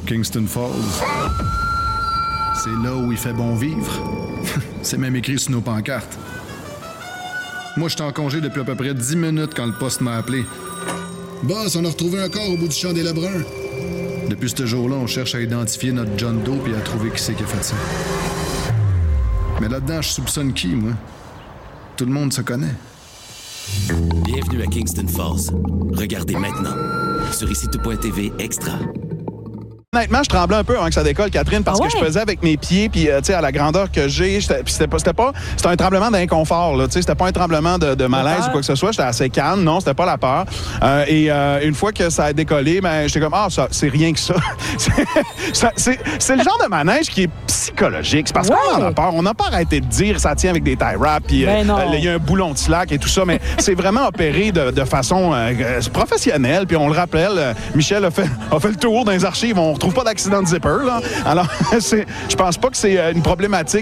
Kingston Falls. C'est là où il fait bon vivre. C'est même écrit sur nos pancartes. Moi, j'étais en congé depuis à peu près 10 minutes quand le poste m'a appelé. Boss, on a retrouvé un corps au bout du champ des Lebrun. Depuis ce jour-là, on cherche à identifier notre John Doe et à trouver qui c'est qui a fait ça. Mais là-dedans, je soupçonne qui, moi? Tout le monde se connaît. Bienvenue à Kingston Falls. Regardez maintenant sur ICTV Extra. Honnêtement, je tremblais un peu avant que ça décolle, Catherine, parce que je pesais avec mes pieds, puis tu sais, à la grandeur que j'ai, c'était un tremblement d'inconfort, là, tu sais, c'était pas un tremblement de malaise ou quoi que ce soit, j'étais assez calme, non, c'était pas la peur. Et une fois que ça a décollé, ben, j'étais comme, ça, c'est rien que ça. C'est le genre de manège qui est psychologique, c'est parce qu'on en a peur. On n'a pas arrêté de dire, ça tient avec des tie wraps, puis il y a un boulon de slack et tout ça, mais c'est vraiment opéré de façon professionnelle, puis on le rappelle, Michel a fait le tour dans les archives, on retrouve pas d'accident de zipper, là. Alors, je pense pas que c'est une problématique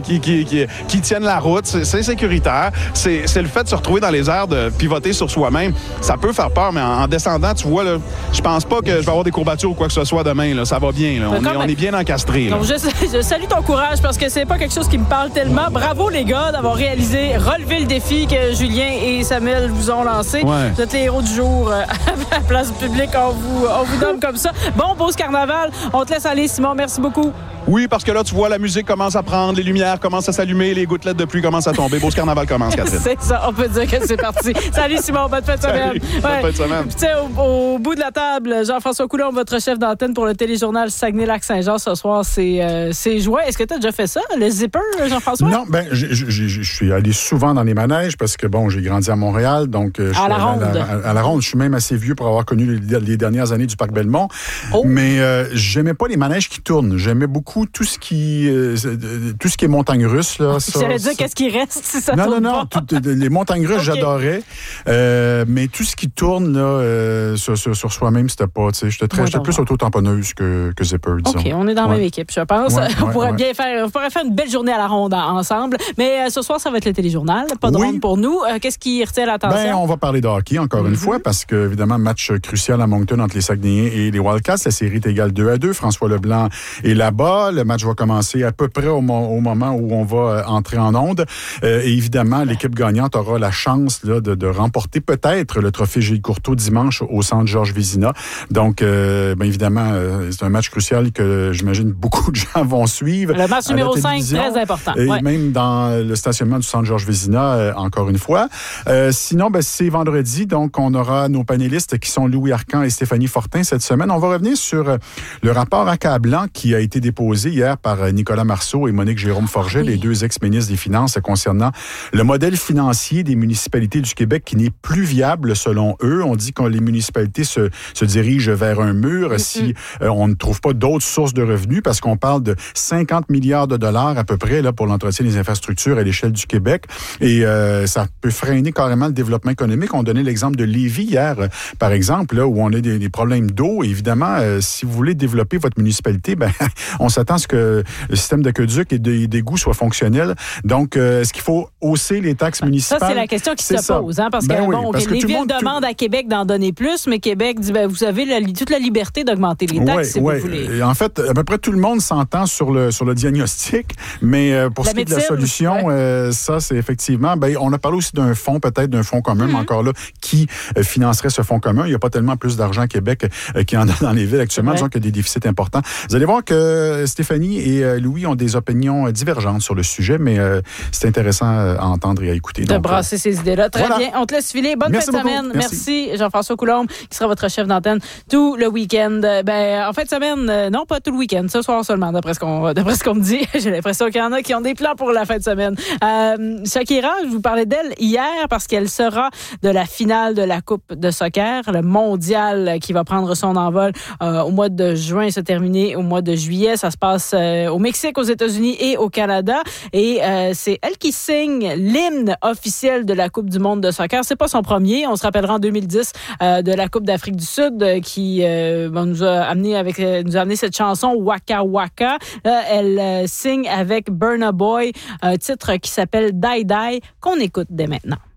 qui tienne la route. C'est sécuritaire. C'est le fait de se retrouver dans les airs, de pivoter sur soi-même. Ça peut faire peur, mais en descendant, tu vois, là, je pense pas que je vais avoir des courbatures ou quoi que ce soit demain. Là. Ça va bien. Là. On est bien encastrés. Donc, je salue ton courage parce que c'est pas quelque chose qui me parle tellement. Bravo, les gars, d'avoir relevé le défi que Julien et Samuel vous ont lancé. Ouais. Vous êtes les héros du jour à la place publique. On vous donne comme ça. Bon, Beauce Carnaval. On te laisse aller, Simon. Merci beaucoup. Oui, parce que là, tu vois, la musique commence à prendre, les lumières commencent à s'allumer, les gouttelettes de pluie commencent à tomber. Beauce Carnaval commence, Catherine. C'est ça, on peut dire que c'est parti. Salut, Simon, bonne fête de semaine. Bonne fête de semaine. Puis, tu sais, au bout de la table, Jean-François Coulombe, votre chef d'antenne pour le téléjournal Saguenay-Lac-Saint-Jean ce soir, c'est joint. Est-ce que tu as déjà fait ça, le zipper, Jean-François? Non, ben, je suis allé souvent dans les manèges parce que, bon, j'ai grandi à Montréal, donc je suis à la ronde. À la ronde. Je suis même assez vieux pour avoir connu les dernières années du Parc Belmont. Oh. Mais j'aimais pas les manèges qui tournent. J'aimais beaucoup tout ce qui est montagne russe. Là, j'allais dire qu'est-ce qui reste si ça tourne pas. Les montagnes russes, j'adorais. Mais tout ce qui tourne là, sur soi-même, c'était pas. J'étais plus auto-tamponneuse que zipper, disons. OK, on est dans la même équipe, je pense. On pourrait faire une belle journée à la ronde ensemble. Mais ce soir, ça va être le téléjournal. Pas de ronde pour nous. Qu'est-ce qui retient l'attention? Ben, on va parler de hockey encore une fois, parce que, évidemment, match crucial à Moncton entre les Saguenayens et les Wildcats. La série est égale 2-2. François Leblanc est là-bas. Le match va commencer à peu près au moment où on va entrer en onde. Et évidemment, l'équipe gagnante aura la chance là, de remporter peut-être le trophée Gilles Courteau dimanche au centre Georges Vézina. Donc, bien évidemment, c'est un match crucial que j'imagine beaucoup de gens vont suivre. Le match numéro 5, très important. Et même dans le stationnement du centre Georges Vézina, encore une fois. Sinon, c'est vendredi, donc on aura nos panélistes qui sont Louis Arcan et Stéphanie Fortin cette semaine. On va revenir sur le rapport accablant qui a été déposé hier par Nicolas Marceau et Monique Jérôme-Forget, les deux ex-ministres des Finances, concernant le modèle financier des municipalités du Québec qui n'est plus viable selon eux. On dit que les municipalités se dirigent vers un mur si on ne trouve pas d'autres sources de revenus, parce qu'on parle de 50 milliards de dollars à peu près là, pour l'entretien des infrastructures à l'échelle du Québec. Et ça peut freiner carrément le développement économique. On donnait l'exemple de Lévis hier, par exemple, là, où on a des problèmes d'eau. Évidemment, si vous voulez développer votre municipalité, on s'attend à ce que le système d'aqueduc et d'égouts soit fonctionnel. Donc, est-ce qu'il faut hausser les taxes municipales? Ça, c'est la question qui se pose. Hein, parce que les villes demandent à Québec d'en donner plus, mais Québec dit, vous avez toute la liberté d'augmenter les taxes si vous voulez. Et en fait, à peu près tout le monde s'entend sur le diagnostic, mais pour ce qui est de la solution, ça, c'est effectivement... on a parlé aussi d'un fonds, peut-être d'un fonds commun, mais encore là, qui financerait ce fonds commun? Il n'y a pas tellement plus d'argent à Québec qu'il y en a dans les villes actuellement, disons qu'il y a des déficits importants. Vous allez voir que Stéphanie et Louis ont des opinions divergentes sur le sujet, mais c'est intéressant à entendre et à écouter. De brasser ces idées-là. Très bien. On te laisse filer. Bonne fin de semaine. Merci Jean-François Coulombe, qui sera votre chef d'antenne tout le week-end. En fin de semaine, non, pas tout le week-end. Ce soir seulement, d'après ce qu'on me dit. J'ai l'impression qu'il y en a qui ont des plans pour la fin de semaine. Shakira, je vous parlais d'elle hier parce qu'elle sera de la finale de la Coupe de soccer, le mondial qui va prendre son envol au mois de juin et se terminer au mois de juillet. Ça se passe au Mexique, aux États-Unis et au Canada. Et c'est elle qui signe l'hymne officiel de la Coupe du monde de soccer. C'est pas son premier. On se rappellera en 2010 de la Coupe d'Afrique du Sud qui nous a amené cette chanson Waka Waka. Là, elle signe avec Burna Boy un titre qui s'appelle Die Die qu'on écoute dès maintenant.